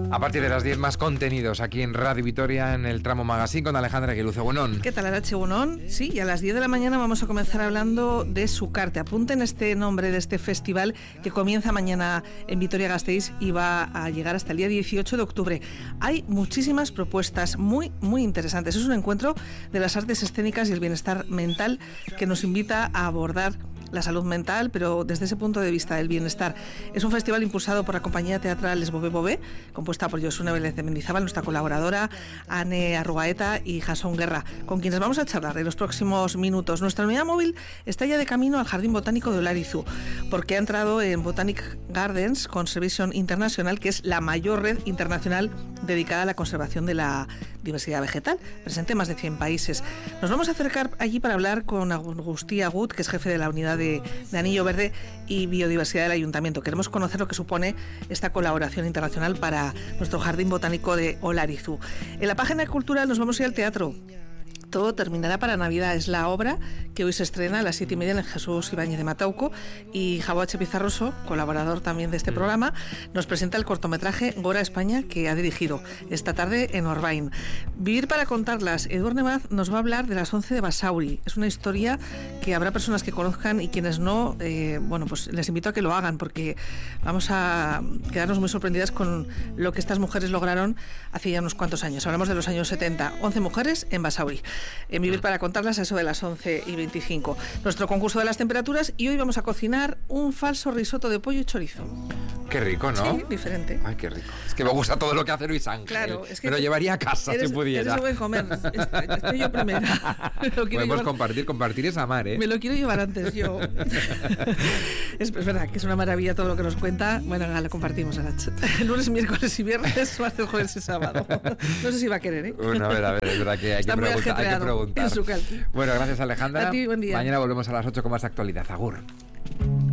A partir de las 10 más contenidos aquí en Radio Vitoria en el Tramo Magazine con Alejandra Aguiluce. Egunon. ¿Qué tal, Arache? Egunon. Sí, y a las 10 de la mañana vamos a comenzar hablando de Sukarte. Apunten este nombre de este festival que comienza mañana en Vitoria-Gasteiz y va a llegar hasta el día 18 de octubre. Hay muchísimas propuestas muy interesantes. Es un encuentro de las artes escénicas y el bienestar mental que nos invita a abordar la salud mental, pero desde ese punto de vista del bienestar. Es un festival impulsado por la compañía teatral Les Bové Bové, compuesta por Josune Vélez de Mendizábal, nuestra colaboradora, Ane Arrugaeta y Jason Guerra, con quienes vamos a charlar en los próximos minutos. Nuestra unidad móvil está ya de camino al Jardín Botánico de Olarizu, porque ha entrado en Botanic Gardens Conservation International, que es la mayor red internacional dedicada a la conservación de la diversidad vegetal, presente en más de 100 países. Nos vamos a acercar allí para hablar con Agustí Agut, que es jefe de la unidad de Anillo Verde y Biodiversidad del Ayuntamiento. Queremos conocer lo que supone esta colaboración internacional para nuestro Jardín Botánico de Olarizu. En la página cultural nos vamos a ir al teatro. Todo terminará para Navidad. Es la obra que hoy se estrena a las 7:30 en Jesús Ibáñez de Matauco, y Jabo H. Pizarroso, colaborador también de este programa, nos presenta el cortometraje Gora España, que ha dirigido esta tarde en Orbain. Vivir para contarlas. Eduard Nemaz nos va a hablar de las 11 de Basauri. Es una historia que habrá personas que conozcan y quienes no, pues les invito a que lo hagan, porque vamos a quedarnos muy sorprendidas con lo que estas mujeres lograron hace ya unos cuantos años. Hablamos de los años 70. 11 mujeres en Basauri. En Vivir para contarlas, a eso de las 11:25. Nuestro concurso de las temperaturas, y hoy vamos a cocinar un falso risotto de pollo y chorizo. Qué rico, ¿no? Sí, diferente. Ay, qué rico. Es que me gusta todo lo que hace Luis Ángel. Claro, es que me lo llevaría a casa si pudiera. Eres un buen comer. Estoy yo primera. Podemos compartir es amar, ¿eh? Me lo quiero llevar antes yo. Es verdad que es una maravilla todo lo que nos cuenta. Bueno, lo compartimos ahora. Lunes, miércoles y viernes, martes, jueves y sábado. No sé si va a querer, ¿eh? Bueno, a ver, es verdad que hay que preguntar. En su Bueno, gracias, Alejandra. A ti, buen día. Mañana volvemos a las 8 con más actualidad. Agur.